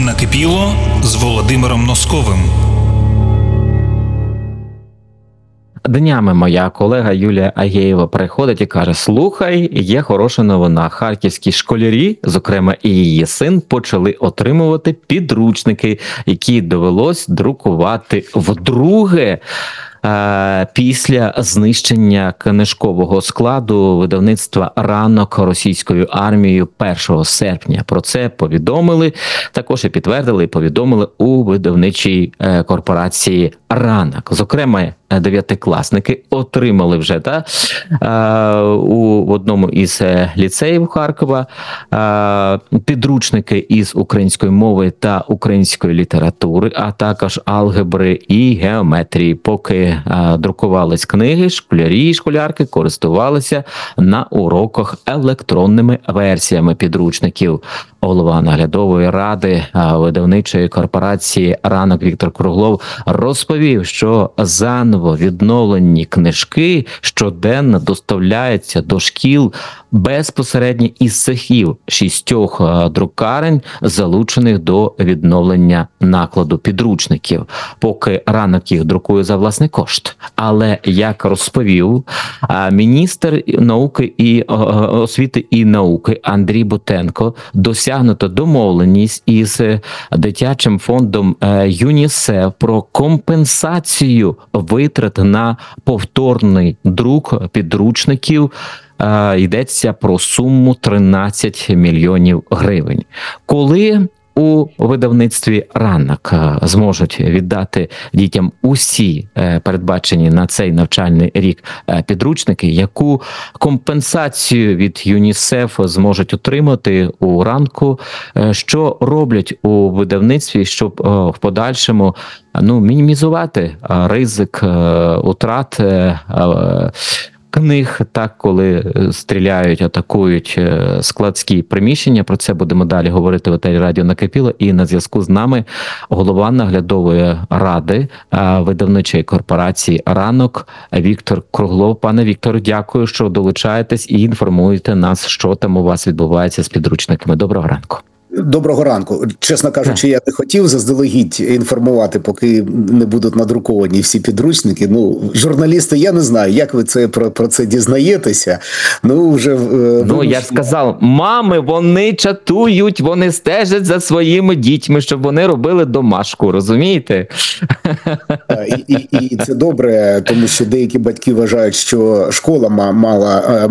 Накипіло з Володимиром Носковим. Днями моя колега Юлія Агеєва приходить і каже: слухай, є хороша новина. Харківські школярі, зокрема і її син, почали отримувати підручники, які довелось друкувати вдруге після знищення книжкового складу видавництва «Ранок» російською армією 1 серпня. Про це повідомили, також і підтвердили, і повідомили у видавничій корпорації «Ранок». Зокрема, дев'ятикласники отримали вже в одному із ліцеїв Харкова підручники із української мови та української літератури, а також алгебри і геометрії. Поки друкувались книги, школярі і школярки користувалися на уроках електронними версіями підручників. Голова наглядової ради видавничої корпорації «Ранок» Віктор Круглов розповів, що заново відновлені книжки щоденно доставляються до шкіл безпосередньо із цехів 6 друкарень, залучених до відновлення накладу підручників, поки «Ранок» їх друкує за власний кошт. Але, як розповів міністр освіти і науки Андрій Бутенко, досягнуто домовленість із дитячим фондом ЮНІСЕФ про компенсацію витрат на повторний друк підручників. Йдеться про суму 13 мільйонів гривень. Коли у видавництві «Ранок» зможуть віддати дітям усі передбачені на цей навчальний рік підручники, яку компенсацію від ЮНІСЕФ зможуть отримати у «Ранку», що роблять у видавництві, щоб в подальшому мінімізувати ризик утрат книг, коли стріляють, атакують складські приміщення. Про це будемо далі говорити в етері радіо «Накипіло». І на зв'язку з нами голова наглядової ради видавничої корпорації «Ранок» Віктор Круглов. Пане Вікторе, дякую, що долучаєтесь і інформуєте нас, що там у вас відбувається з підручниками. Доброго ранку. Доброго ранку. Чесно кажучи, я не хотів заздалегідь інформувати, поки не будуть надруковані всі підручники. Журналісти, я не знаю, як ви про це дізнаєтеся. Я ж сказав, мами, вони чатують, вони стежать за своїми дітьми, щоб вони робили домашку, розумієте? І це добре, тому що деякі батьки вважають, що школа мала